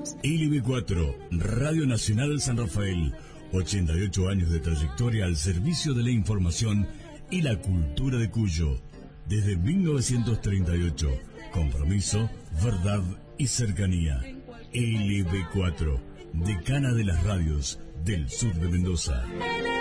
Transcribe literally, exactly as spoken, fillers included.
L B cuatro, Radio Nacional San Rafael. ochenta y ocho años de trayectoria al servicio de la información y la cultura de Cuyo. Desde mil novecientos treinta y ocho. Compromiso, verdad y cercanía. L B cuatro, decana de las radios del sur de Mendoza.